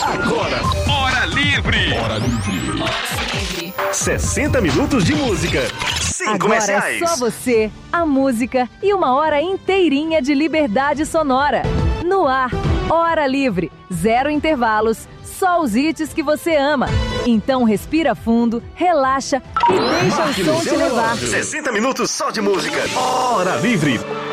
Agora, Hora Livre. Hora Livre. 60 minutos de música, sem Agora comerciais. é só você, a música e uma hora inteirinha de liberdade sonora. No ar, Hora Livre, 0 intervalos, só os hits que você ama. Então respira fundo, relaxa e deixa o som te levar. 60 minutos só de música. Hora Livre.